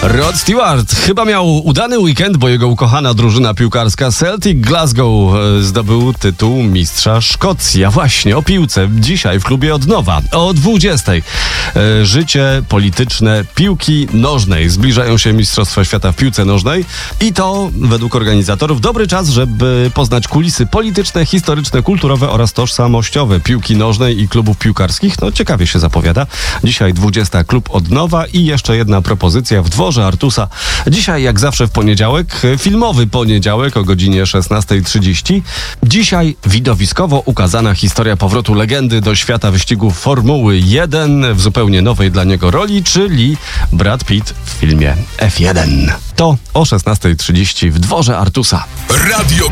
Rod Stewart chyba miał udany weekend, bo jego ukochana drużyna piłkarska Celtic Glasgow zdobył tytuł mistrza Szkocji. A właśnie o piłce dzisiaj w klubie od nowa o 20:00. Życie polityczne piłki nożnej. Zbliżają się Mistrzostwa Świata w piłce nożnej i to według organizatorów dobry czas, żeby poznać kulisy polityczne, historyczne, kulturowe oraz tożsamościowe piłki nożnej i klubów piłkarskich. No ciekawie się zapowiada. Dzisiaj 20:00 klub od nowa i jeszcze jedna propozycja w dworze Artusa. Dzisiaj jak zawsze w poniedziałek, filmowy poniedziałek o godzinie 16:30. Dzisiaj widowiskowo ukazana historia powrotu legendy do świata wyścigów Formuły 1 w zupełnie nowej dla niego roli, czyli Brad Pitt w filmie F1. To o 16:30 w dworze Artusa. Radio